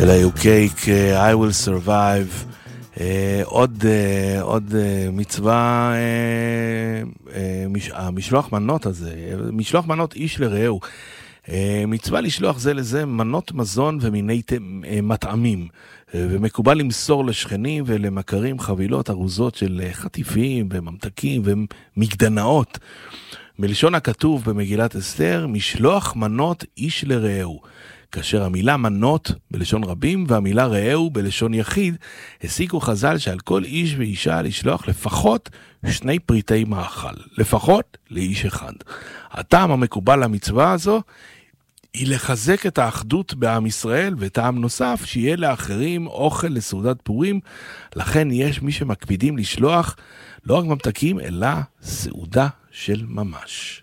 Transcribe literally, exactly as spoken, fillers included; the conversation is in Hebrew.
אלה קייק, I will survive. Uh, עוד, uh, עוד uh, מצווה, uh, uh, מש, המשלוח מנות הזה, משלוח מנות איש לרעהו. Uh, מצווה לשלוח זה לזה מנות מזון ומיני uh, מטעמים. Uh, ומקובל למסור לשכנים ולמכרים חבילות ארוזות של uh, חטיפים וממתקים ומגדנאות. מלשון הכתוב במגילת אסתר, משלוח מנות איש לרעהו. כאשר המילה מנות בלשון רבים והמילה רעהו בלשון יחיד, הסיקו חז"ל שעל כל איש ואישה לשלוח לפחות שני פריטי מאכל, לפחות לאיש אחד. הטעם המקובל למצווה הזו היא לחזק את האחדות בעם ישראל, וטעם נוסף שיהיה לאחרים אוכל לסעודת פורים, לכן יש מי שמקפידים לשלוח לא רק ממתקים אלא סעודה של ממש.